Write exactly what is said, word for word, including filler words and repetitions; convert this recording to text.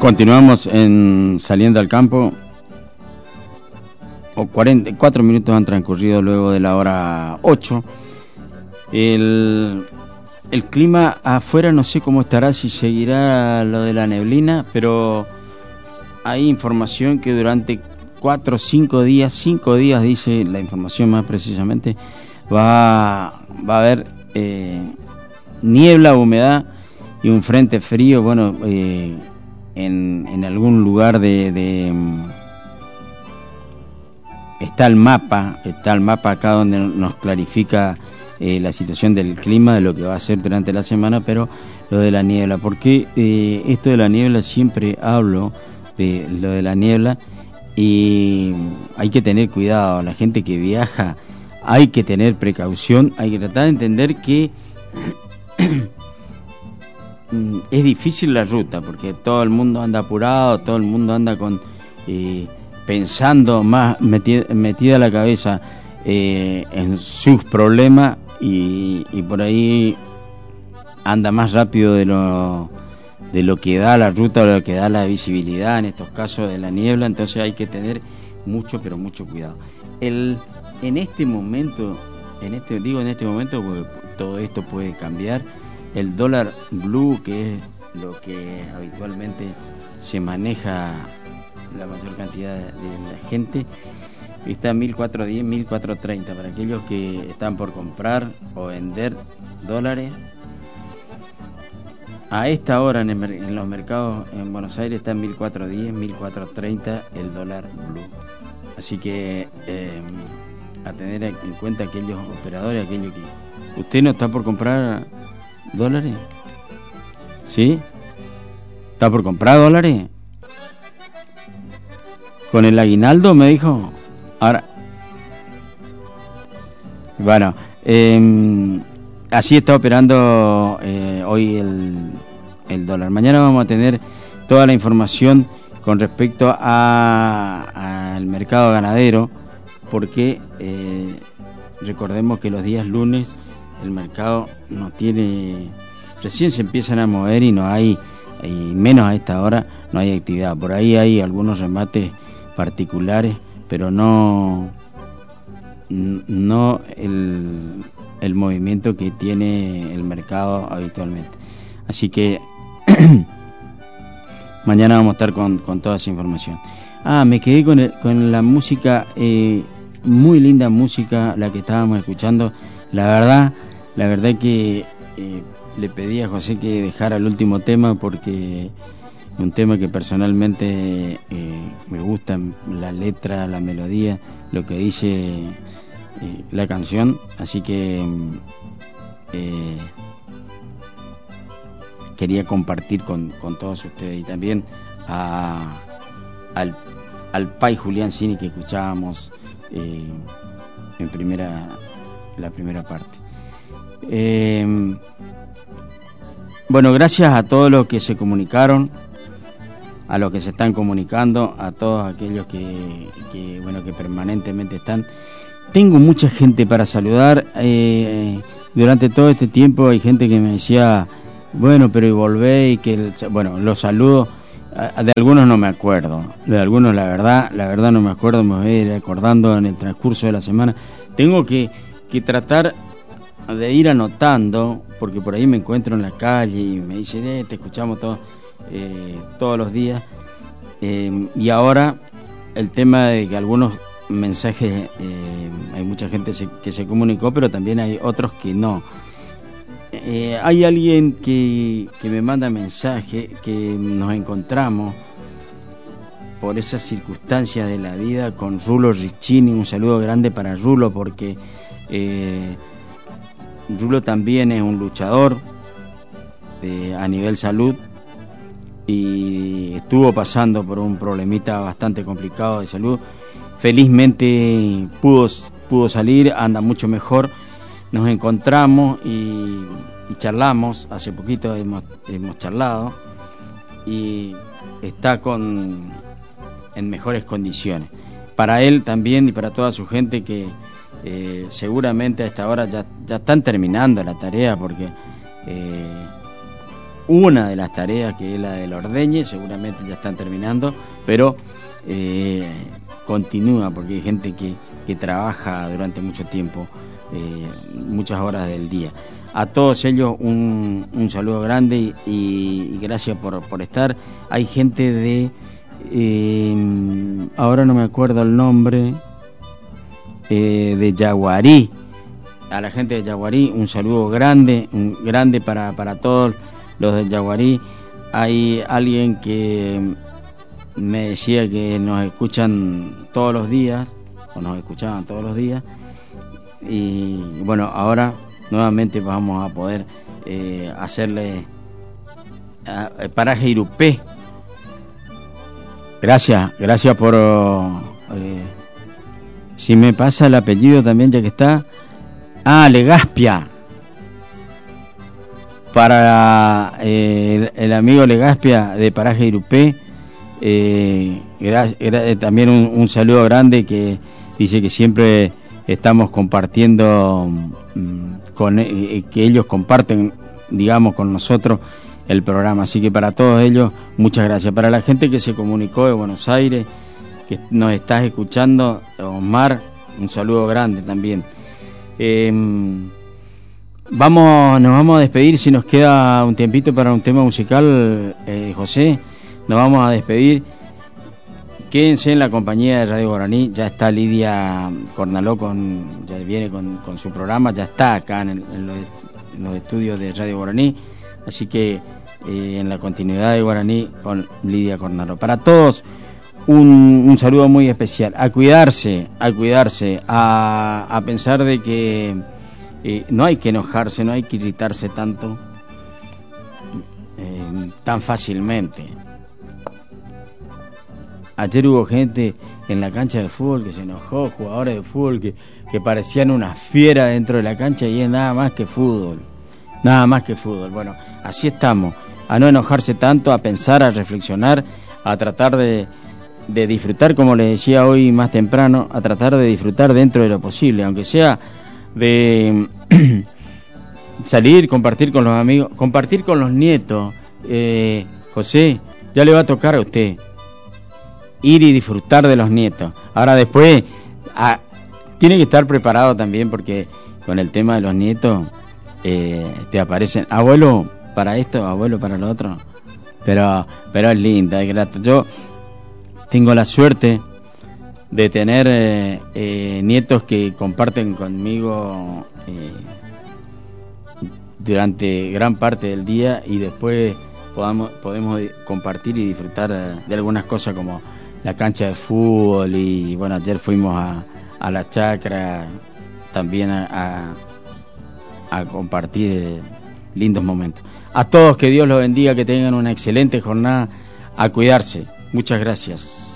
Continuamos en Saliendo al Campo. O cuarenta y cuatro minutos han transcurrido luego de la hora ocho. El, el clima afuera no sé cómo estará, si seguirá lo de la neblina, pero hay información que durante cuatro o cinco días, cinco días dice la información más precisamente, va, va a haber eh, niebla, humedad y un frente frío, bueno, eh, en, en algún lugar de, de está el mapa, está el mapa acá donde nos clarifica eh, la situación del clima, de lo que va a ser durante la semana, pero lo de la niebla, porque eh, esto de la niebla siempre hablo de lo de la niebla y hay que tener cuidado, la gente que viaja hay que tener precaución, hay que tratar de entender que es difícil la ruta, porque todo el mundo anda apurado, todo el mundo anda con eh, pensando más, metida, metida la cabeza eh, en sus problemas y, y por ahí anda más rápido de lo de lo que da la ruta o de lo que da la visibilidad en estos casos de la niebla, entonces hay que tener mucho, pero mucho cuidado. El, en este momento, en este digo en este momento porque todo esto puede cambiar, el dólar blue, que es lo que habitualmente se maneja la mayor cantidad de la gente, está en mil cuatrocientos diez, mil cuatrocientos treinta. Para aquellos que están por comprar o vender dólares, a esta hora en, el, en los mercados en Buenos Aires está en mil cuatrocientos diez, mil cuatrocientos treinta el dólar blue. Así que eh, a tener en cuenta aquellos operadores, aquellos que... ¿Usted no está por comprar dólares? ¿Sí? ¿Está por comprar dólares? Con el aguinaldo, me dijo. Ahora, bueno, eh, así está operando eh, hoy el, el dólar. Mañana vamos a tener toda la información con respecto al mercado ganadero, porque eh, recordemos que los días lunes el mercado no tiene, recién se empiezan a mover y no hay, y menos a esta hora, no hay actividad. Por ahí hay algunos remates particulares, pero no no el, el movimiento que tiene el mercado habitualmente. Así que mañana vamos a estar con, con toda esa información. Ah, me quedé con, el, con la música, eh, muy linda música la que estábamos escuchando. La verdad, la verdad que eh, le pedí a José que dejara el último tema porque un tema que personalmente eh, me gusta, la letra, la melodía, lo que dice eh, la canción, así que eh, quería compartir con, con todos ustedes y también a, al, al Pai Julián Cini que escuchábamos eh, en primera la primera parte. Eh, bueno, gracias a todos los que se comunicaron, a los que se están comunicando, a todos aquellos que, que bueno que permanentemente están. Tengo mucha gente para saludar. Eh, durante todo este tiempo hay gente que me decía, bueno, pero y volvé y que el, bueno, los saludo. De algunos no me acuerdo, de algunos la verdad, la verdad no me acuerdo, me voy a ir acordando en el transcurso de la semana. Tengo que, que tratar de ir anotando, porque por ahí me encuentro en la calle y me dicen, eh, te escuchamos todo. Eh, todos los días eh, y ahora el tema de que algunos mensajes eh, hay mucha gente se, que se comunicó, pero también hay otros que no. Eh, hay alguien que, que me manda mensaje que nos encontramos por esas circunstancias de la vida con Rulo Riccini. Un saludo grande para Rulo, porque eh, Rulo también es un luchador eh, a nivel salud y estuvo pasando por un problemita bastante complicado de salud. Felizmente pudo, pudo salir, anda mucho mejor. Nos encontramos y, y charlamos, hace poquito hemos, hemos charlado y está con en mejores condiciones. Para él también y para toda su gente que eh, seguramente a esta hora ya, ya están terminando la tarea, porque eh, una de las tareas, que es la del ordeñe. Seguramente ya están terminando, pero eh, continúa, porque hay gente que, que trabaja durante mucho tiempo, eh, muchas horas del día. A todos ellos un, un saludo grande y, y gracias por, por estar. Hay gente de, eh, ahora no me acuerdo el nombre, eh, de Yaguarí. A la gente de Yaguarí un saludo grande, un grande para, para todos los de Yaguarí. Hay alguien que me decía que nos escuchan todos los días, o nos escuchaban todos los días, y bueno, ahora nuevamente vamos a poder eh, hacerle a, a Paraje Irupé. Gracias, gracias por... Eh, si me pasa el apellido también, ya que está. Ah, Legaspia. Para eh, el, el amigo Legaspia de Paraje Irupé, eh, gra, gra, también un, un saludo grande, que dice que siempre estamos compartiendo, con eh, que ellos comparten, digamos, con nosotros el programa. Así que para todos ellos, muchas gracias. Para la gente que se comunicó de Buenos Aires, que nos estás escuchando, Osmar, un saludo grande también. Eh, vamos, nos vamos a despedir, si nos queda un tiempito para un tema musical, eh, José, nos vamos a despedir. Quédense en la compañía de Radio Guaraní. Ya está Lidia Cornaló, con, ya viene con, con su programa, ya está acá en, el, en, los, en los estudios de Radio Guaraní, así que eh, en la continuidad de Guaraní con Lidia Cornaló. Para todos un, un saludo muy especial. A cuidarse, a cuidarse, a, a pensar de que eh, no hay que enojarse, no hay que irritarse tanto, eh, tan fácilmente. Ayer hubo gente en la cancha de fútbol que se enojó, jugadores de fútbol que, que parecían una fiera dentro de la cancha, y es nada más que fútbol, nada más que fútbol. Bueno, así estamos, a no enojarse tanto, a pensar, a reflexionar, a tratar de, de disfrutar, como les decía hoy más temprano, a tratar de disfrutar dentro de lo posible, aunque sea de salir, compartir con los amigos, compartir con los nietos. eh, José, ya le va a tocar a usted ir y disfrutar de los nietos. Ahora después a, tiene que estar preparado también, porque con el tema de los nietos eh, te aparecen abuelo para esto, abuelo para lo otro, pero pero es linda, es grata. Yo tengo la suerte de tener eh, eh, nietos que comparten conmigo eh, durante gran parte del día, y después podamos, podemos compartir y disfrutar de algunas cosas como la cancha de fútbol. Y bueno, ayer fuimos a, a la chacra también a, a, a compartir lindos momentos. A todos, que Dios los bendiga, que tengan una excelente jornada, a cuidarse. Muchas gracias.